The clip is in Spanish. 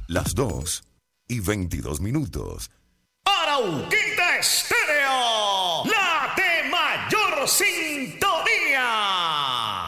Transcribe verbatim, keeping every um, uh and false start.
Las dos y veintidós minutos. Arauquita Estéreo, la de mayor sin